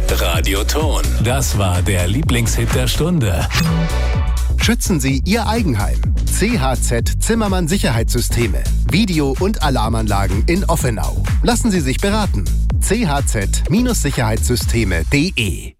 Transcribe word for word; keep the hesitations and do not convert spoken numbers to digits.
Radioton. Das war der Lieblingshit der Stunde. Schützen Sie Ihr Eigenheim. C H Z Zimmermann Sicherheitssysteme. Video- und Alarmanlagen in Offenau. Lassen Sie sich beraten. c h z Sicherheitssysteme punkt de